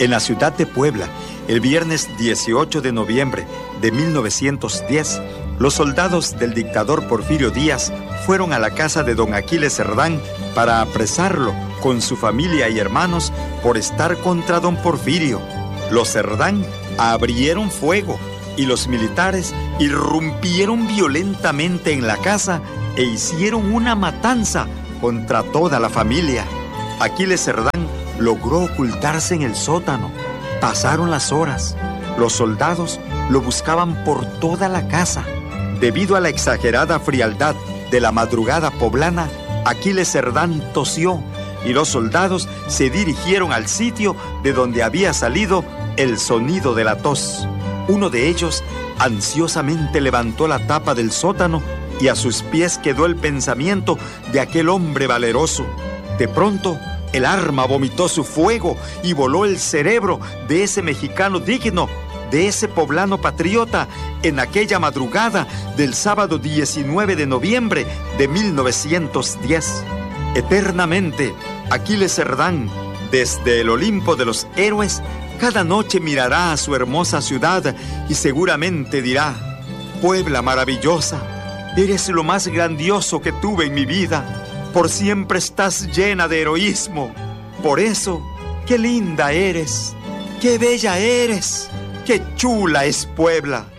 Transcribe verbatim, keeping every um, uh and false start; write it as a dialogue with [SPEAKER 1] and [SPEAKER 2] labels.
[SPEAKER 1] En la ciudad de Puebla, el viernes dieciocho de noviembre de mil novecientos diez, los soldados del dictador Porfirio Díaz fueron a la casa de don Aquiles Cerdán para apresarlo con su familia y hermanos por estar contra don Porfirio. Los Cerdán abrieron fuego y los militares irrumpieron violentamente en la casa e hicieron una matanza contra toda la familia. Aquiles Cerdán logró ocultarse en el sótano. Pasaron las horas. Los soldados lo buscaban por toda la casa. Debido a la exagerada frialdad de la madrugada poblana, Aquiles Cerdán tosió y los soldados se dirigieron al sitio de donde había salido el sonido de la tos. Uno de ellos ansiosamente levantó la tapa del sótano y a sus pies quedó el pensamiento de aquel hombre valeroso. De pronto, el arma vomitó su fuego y voló el cerebro de ese mexicano digno, de ese poblano patriota, en aquella madrugada del sábado diecinueve de noviembre de mil novecientos diez. Eternamente, Aquiles Cerdán, desde el Olimpo de los héroes, cada noche mirará a su hermosa ciudad y seguramente dirá: Puebla maravillosa, eres lo más grandioso que tuve en mi vida. Por siempre estás llena de heroísmo. Por eso, qué linda eres, qué bella eres, qué chula es Puebla.